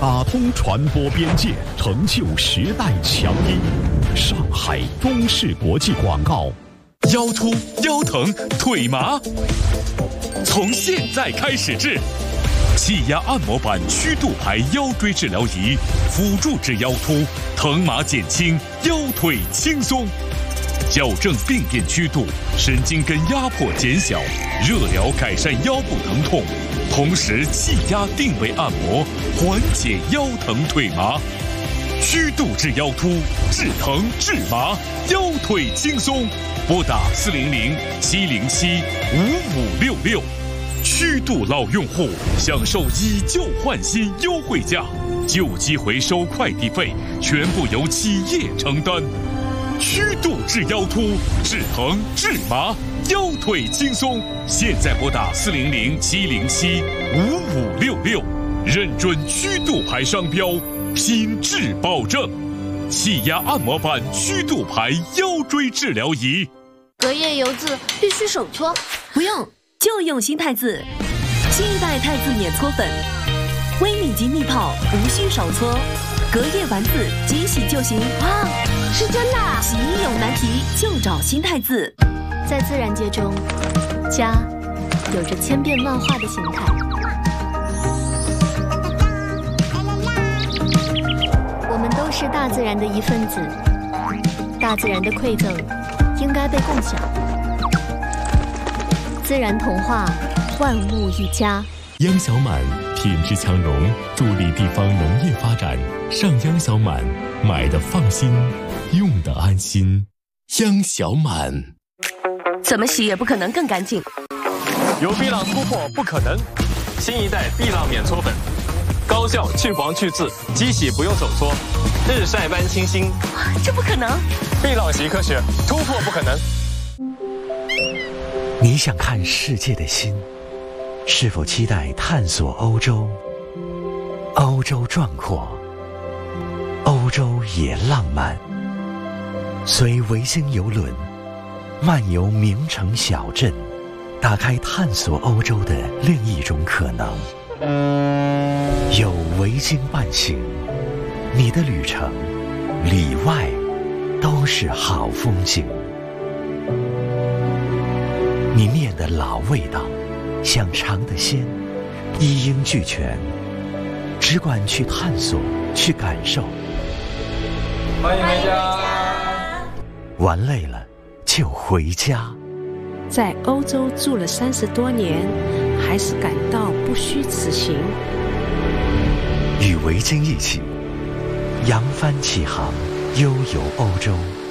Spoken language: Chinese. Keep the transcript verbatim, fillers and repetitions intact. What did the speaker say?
打通传播边界，成就时代强音。上海中视国际广告。 腰突、腰疼、腿麻，从现在开始治。气压按摩板曲度牌腰椎治疗仪，辅助治腰突，疼麻减轻，腰腿轻松。矫正病变曲度，神经根压迫减小，热疗改善腰部疼痛，同时气压定位按摩，缓解腰疼腿麻。曲度治腰突，治疼治麻，腰腿轻松。拨打四零零七零七五五六六。曲度老用户享受以旧换新优惠价，旧机回收快递费全部由企业承担。曲度治腰突，治疼治麻，腰腿轻松。现在拨打四零零七零七五五六六，认准曲度牌商标，品质保证。气压按摩板曲度牌腰椎治疗仪。 隔夜油渍必须手搓， 不用，就用新太子，新一代太子免搓粉，微米级密泡，无需手搓，隔夜丸子即洗就行。 哇，是真的啊！ 洗衣有难题就找新太子。 在自然界中，家有着千变万化的形态。我们都是大自然的一份子，大自然的馈赠应该被共享。自然童话，万物一家。 央小满品质强融，助力地方农业发展。上央小满，买的放心，用的安心。央小满， 怎么洗也不可能更干净。 有碧浪突破不可能，新一代碧浪免搓粉，高效去黄去渍，机洗不用手搓，日晒般清新。 这不可能！ 碧浪习科学，突破不可能。 你想看世界的心，是否期待探索欧洲？欧洲壮阔，欧洲也浪漫。随维京邮轮漫游名城小镇，打开探索欧洲的另一种可能。有维京伴行，你的旅程里外都是好风景。你面的老味道，想尝的鲜，一应俱全，只管去探索，去感受。 欢迎回家。 玩累了就回家。 在欧洲住了三十多年，还是感到不虚此行。 与维京一起扬帆起航，悠游欧洲。